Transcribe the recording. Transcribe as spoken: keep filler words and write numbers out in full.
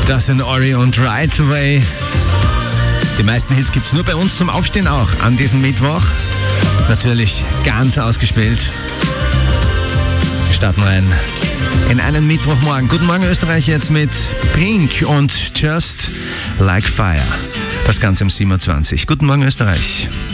Das sind Ori und Right Away. Die meisten Hits gibt's nur bei uns zum Aufstehen auch an diesem Mittwoch. Natürlich ganz ausgespielt. Wir starten rein in einen Mittwochmorgen. Guten Morgen Österreich jetzt mit Pink und Just Like Fire. Das Ganze um sieben Uhr zwanzig. Guten Morgen Österreich.